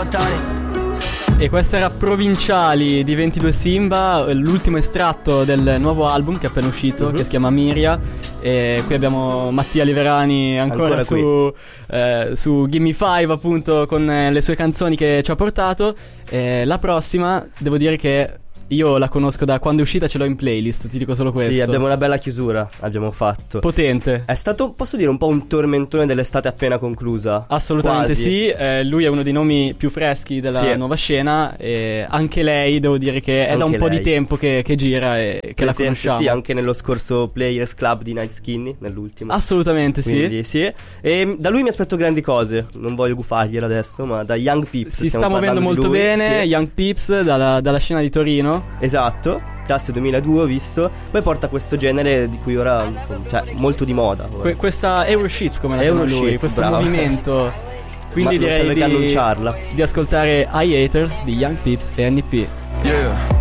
lontani. E questa era Provinciali di 22 Simba, l'ultimo estratto del nuovo album che è appena uscito, che si chiama Miria. E qui abbiamo Mattia Liverani ancora su Gimme Five, appunto, con le sue canzoni che ci ha portato. La prossima, devo dire che io la conosco da quando è uscita, ce l'ho in playlist, ti dico solo questo. Sì, abbiamo una bella chiusura, abbiamo fatto. Potente. È stato, posso dire, un po' un tormentone dell'estate appena conclusa. Assolutamente. Quasi. Sì, lui è uno dei nomi più freschi della nuova scena. E anche lei, devo dire che è da un po' di tempo che gira e che presente, la conosciamo. Sì, anche nello scorso Players Club di Night Skinny, nell'ultimo. Assolutamente. Quindi, sì. E da lui mi aspetto grandi cose, non voglio gufargliela adesso, ma da Young Peeps si sta muovendo molto bene, sì. Young Peeps dalla scena di Torino. Esatto, classe 2002 ho visto. Poi porta questo genere di cui ora, insomma, cioè, molto di moda. Questa Euroshit, come la chiama lui, questo bravo. movimento. Quindi ma direi che annunciarla. di ascoltare I Haters di Young Peeps e NP. Yeah.